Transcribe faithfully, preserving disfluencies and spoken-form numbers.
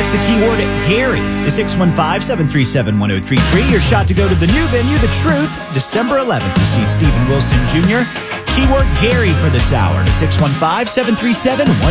Text the keyword Gary to six one five, seven three seven, one oh three three. Your shot to go to the new venue, The Truth, December eleventh to see Stephen Wilson Junior Keyword Gary for this hour to six one five, seven three seven, one oh three three.